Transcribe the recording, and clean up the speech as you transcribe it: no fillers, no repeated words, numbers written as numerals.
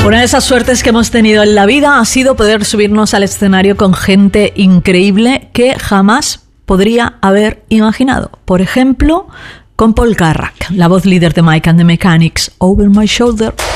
Una de esas suertes que hemos tenido en la vida ha sido poder subirnos al escenario con gente increíble que jamás podría haber imaginado. Por ejemplo, con Paul Carrack, la voz líder de Mike and the Mechanics, Over My Shoulder.